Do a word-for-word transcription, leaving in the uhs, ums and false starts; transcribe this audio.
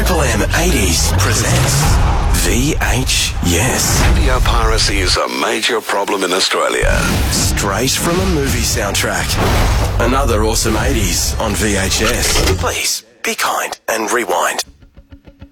Triple M eighties presents V H Yes. Video piracy is a major problem in Australia. Straight from a movie soundtrack. Another awesome eighties on V H S. Please, be kind and rewind.